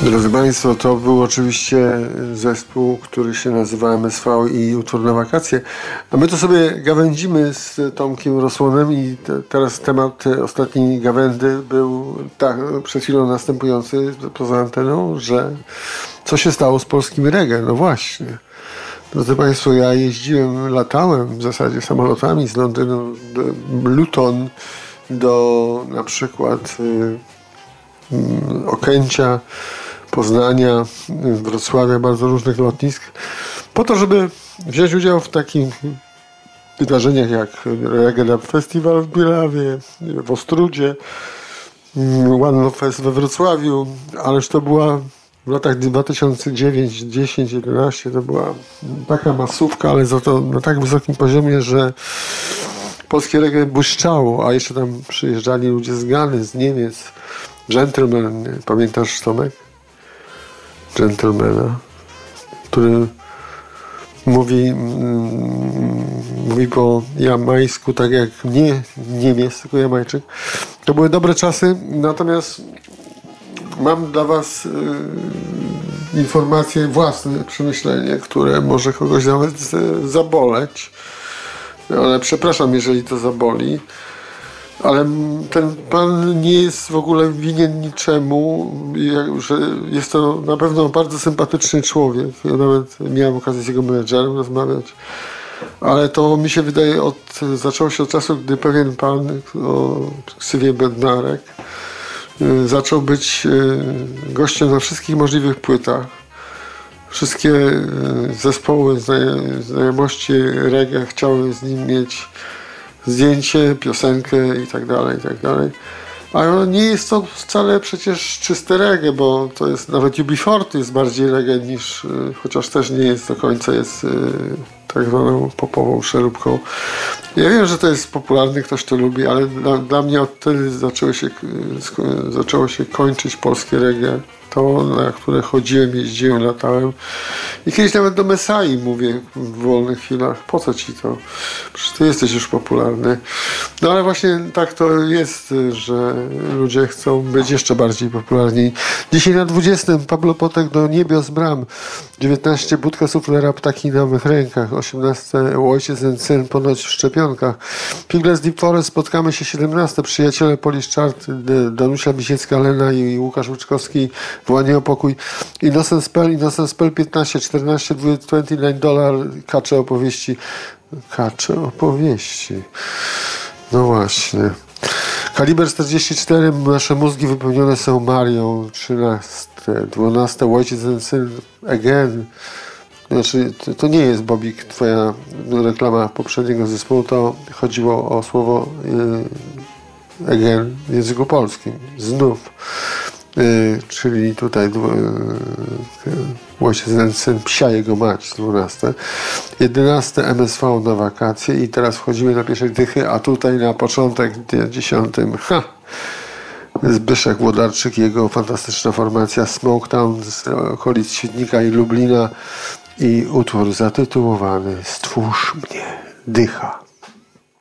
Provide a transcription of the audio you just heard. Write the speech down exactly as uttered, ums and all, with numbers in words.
Drodzy Państwo, to był oczywiście zespół, który się nazywa M S V i utwór na wakacje. A my to sobie gawędzimy z Tomkiem Rosłonem i te, teraz temat ostatniej gawędy był tak, przed chwilą następujący poza anteną, że co się stało z polskim reggae? No właśnie. Drodzy Państwo, ja jeździłem, latałem w zasadzie samolotami z Londynu do Luton do na przykład y, y, Okęcia, Poznania, Wrocławia, bardzo różnych lotnisk, po to, żeby wziąć udział w takich wydarzeniach jak Reggae Dub Festival w Bielawie, w Ostródzie, One Love Fest we Wrocławiu, ależ to była w latach dwa tysiące dziewiąty, dziesiąty, jedenasty to była taka masówka, ale za to na tak wysokim poziomie, że polskie reggae błyszczało, a jeszcze tam przyjeżdżali ludzie z Gany, z Niemiec, Gentleman, pamiętasz Tomek? Gentlemana, który mówi, mm, mówi po jamańsku, tak jak nie Niemiec, tylko Jamajczyk. To były dobre czasy, natomiast mam dla Was y, informacje, własne przemyślenie, które może kogoś nawet z, zaboleć. Ale przepraszam, jeżeli to zaboli. Ale ten pan nie jest w ogóle winien niczemu, że jest to na pewno bardzo sympatyczny człowiek. Ja nawet miałem okazję z jego menedżerem rozmawiać. Ale to mi się wydaje, od, zaczęło się od czasu, gdy pewien pan o ksywie Bednarek zaczął być gościem na wszystkich możliwych płytach. Wszystkie zespoły znajomości reggae chciały z nim mieć zdjęcie, piosenkę i tak dalej, i tak dalej. A nie jest to wcale przecież czyste reggae, bo to jest nawet U B cztery jest bardziej reggae niż, chociaż też nie jest do końca, jest tak zwaną popową przeróbką. Ja wiem, że to jest popularne, ktoś to lubi, ale dla, dla mnie od wtedy zaczęło się, zaczęło się kończyć polskie reggae. To, na które chodziłem, jeździłem, latałem. I kiedyś nawet do Mesai mówię w wolnych chwilach, po co ci to? Przecież ty jesteś już popularny. No ale właśnie tak to jest, że ludzie chcą być jeszcze bardziej popularni. Dzisiaj na dwudziestym Pablo Potek do niebios bram. dziewiętnaście Budka Suflera, ptaki na mych rękach. osiemnaście Ojciec and Syn, ponoć w szczepionkach. Pigles Deep Forest, spotkamy się siedemnaście Przyjaciele Polish Chart, Danusia Bisiecka, Lena i Łukasz Łyczkowski, Wołanie o pokój. Innocent Spell, Innocent Spell piętnaście, czternaście, dwadzieścia dziewięć dolar, Kacze opowieści. Kacze opowieści. No właśnie. Kaliber czterdzieści cztery, nasze mózgi wypełnione są Marią. trzynaście, dwanaście, Ojciec and Syn, Again. Znaczy, to, to nie jest, Bobik, twoja reklama poprzedniego zespołu, to chodziło o słowo y, Again w języku polskim. Znów. Yy, czyli tutaj Ojciec and Syn, Psia jego mać, dwanaście. jedenaście M S V na wakacje i teraz wchodzimy na pierwsze dychy, a tutaj na początek dziesiątym ha! Zbyszek Włodarczyk, jego fantastyczna formacja Smoketown z okolic Świdnika i Lublina i utwór zatytułowany Stwórz mnie, dycha.